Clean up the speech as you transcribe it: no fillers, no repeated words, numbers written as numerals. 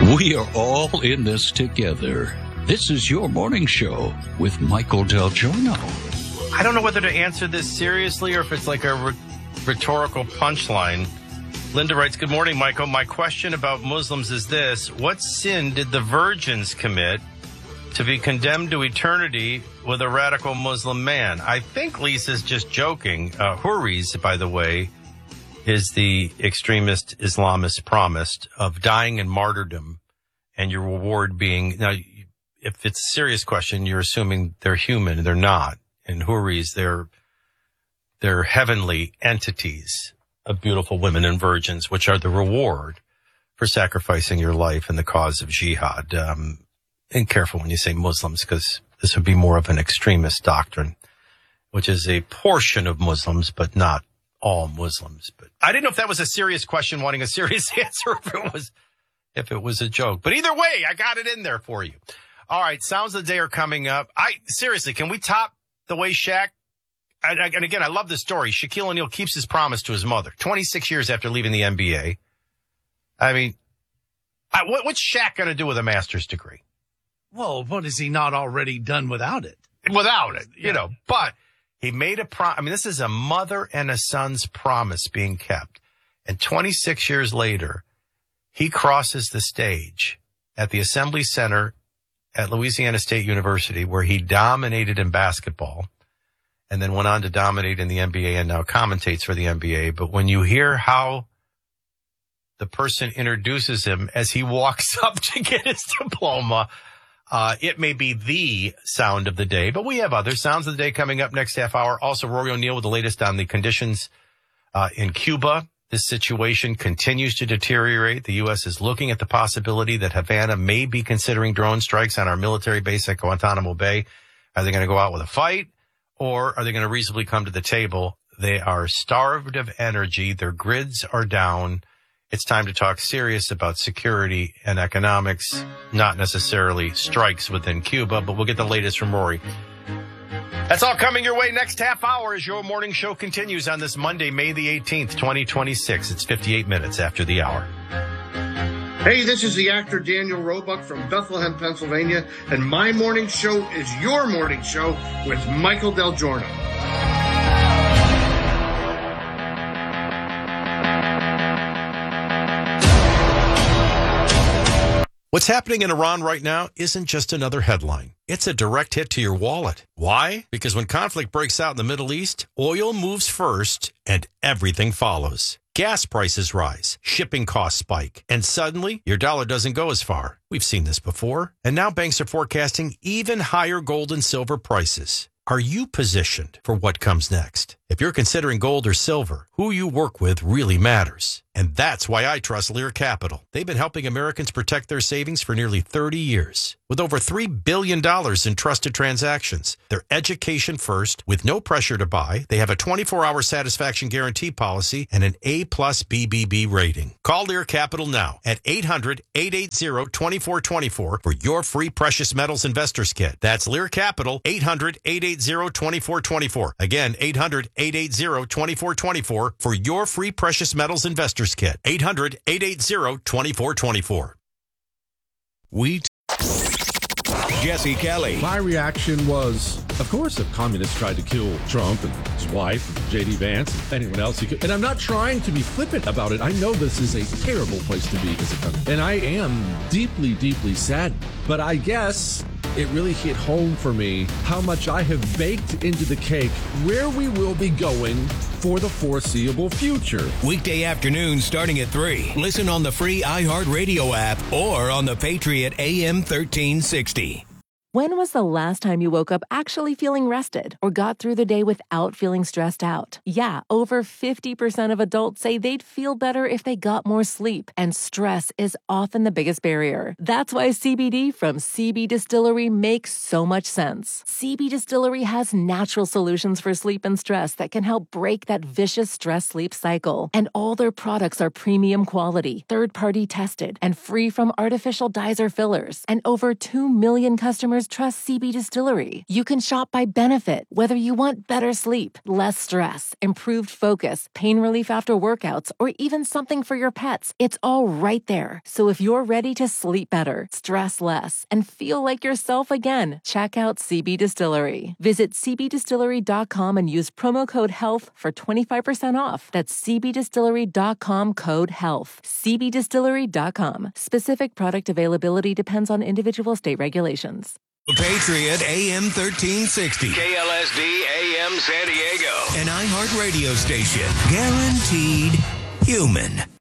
We are all in this together. This is your morning show with Michael Del Giorno. I don't know whether to answer this seriously or if it's like a rhetorical punchline. Linda writes, good morning, Michael. My question about Muslims is this. What sin did the virgins commit to be condemned to eternity with a radical Muslim man? I think Lisa's just joking. Houris, by the way, is the extremist Islamist promised of dying in martyrdom and your reward being... Now, if it's a serious question, you're assuming they're human. They're not. And Houris, they're heavenly entities of beautiful women and virgins, which are the reward for sacrificing your life in the cause of jihad. And careful when you say Muslims, because this would be more of an extremist doctrine, which is a portion of Muslims, but not all Muslims. But I didn't know if that was a serious question, wanting a serious answer, if it was a joke. But either way, I got it in there for you. All right, sounds of the day are coming up. Seriously, can we top the way Shaq, and again, I love this story. Shaquille O'Neal keeps his promise to his mother 26 years after leaving the NBA. I mean, what's Shaq going to do with a master's degree? Well, what has he not already done without it? Without it, you know, but he made a promise. I mean, this is a mother and a son's promise being kept. And 26 years later, he crosses the stage at the Assembly Center at Louisiana State University, where he dominated in basketball and then went on to dominate in the NBA and now commentates for the NBA. But when you hear how the person introduces him as he walks up to get his diploma, it may be the sound of the day, but we have other sounds of the day coming up next half hour. Also, Rory O'Neill with the latest on the conditions in Cuba. This situation continues to deteriorate. The U.S. is looking at the possibility that Havana may be considering drone strikes on our military base at Guantanamo Bay. Are they going to go out with a fight, or are they going to reasonably come to the table? They are starved of energy. Their grids are down. It's time to talk serious about security and economics, not necessarily strikes within Cuba, but we'll get the latest from Rory. That's all coming your way next half hour as your morning show continues on this Monday, May the 18th, 2026. It's 58 minutes after the hour. Hey, this is the actor Daniel Roebuck from Bethlehem, Pennsylvania, and my morning show is your morning show with Michael Del Giorno. What's happening in Iran right now isn't just another headline. It's a direct hit to your wallet. Why? Because when conflict breaks out in the Middle East, oil moves first and everything follows. Gas prices rise, shipping costs spike, and suddenly your dollar doesn't go as far. We've seen this before. And now banks are forecasting even higher gold and silver prices. Are you positioned for what comes next? If you're considering gold or silver, who you work with really matters. And that's why I trust Lear Capital. They've been helping Americans protect their savings for nearly 30 years. With over $3 billion in trusted transactions, they're education first, with no pressure to buy. They have a 24-hour satisfaction guarantee policy and an A+ BBB rating. Call Lear Capital now at 800-880-2424 for your free precious metals investors kit. That's Lear Capital, 800-880-2424. Again, 800-880-2424 for your free precious metals investors kit. 800-880-2424. Jesse Kelly. My reaction was, of course, if communists tried to kill Trump and his wife, and J.D. Vance, and anyone else he could. And I'm not trying to be flippant about it. I know this is a terrible place to be as a country. And I am deeply, deeply saddened. But I guess it really hit home for me how much I have baked into the cake where we will be going for the foreseeable future. Weekday afternoon starting at 3. Listen on the free iHeartRadio app or on the Patriot AM 1360. When was the last time you woke up actually feeling rested or got through the day without feeling stressed out? Yeah, over 50% of adults say they'd feel better if they got more sleep, and stress is often the biggest barrier. That's why CBD from CB Distillery makes so much sense. CB Distillery has natural solutions for sleep and stress that can help break that vicious stress-sleep cycle. And all their products are premium quality, third-party tested, and free from artificial dyes or fillers. And over 2 million customers customers trust CB Distillery. You can shop by benefit, whether you want better sleep, less stress, improved focus, pain relief after workouts, or even something for your pets. It's all right there. So if you're ready to sleep better, stress less, and feel like yourself again, check out CB Distillery. Visit cbdistillery.com and use promo code HEALTH for 25% off. That's cbdistillery.com code HEALTH. cbdistillery.com. Specific product availability depends on individual state regulations. The Patriot AM 1360. KLSD AM San Diego. An iHeart radio station. Guaranteed human.